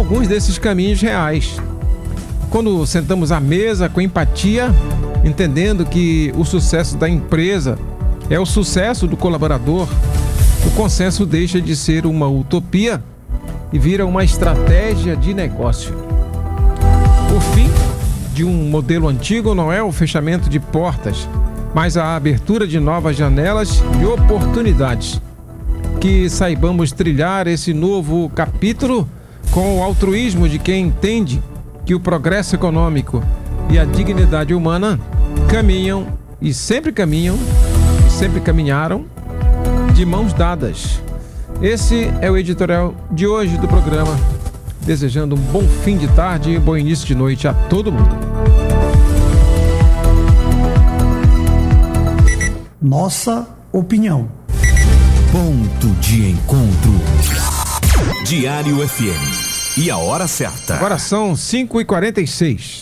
alguns desses caminhos reais. Quando sentamos à mesa com empatia, entendendo que o sucesso da empresa é o sucesso do colaborador, o consenso deixa de ser uma utopia e vira uma estratégia de negócio. O fim de um modelo antigo não é o fechamento de portas, mas a abertura de novas janelas e oportunidades. Que saibamos trilhar esse novo capítulo com o altruísmo de quem entende que o progresso econômico e a dignidade humana caminham e sempre caminharam de mãos dadas. Esse é o editorial de hoje do programa, desejando um bom fim de tarde e um bom início de noite a todo mundo. Nossa opinião. Ponto de encontro. Diário FM. E a hora certa. Agora são 5h46.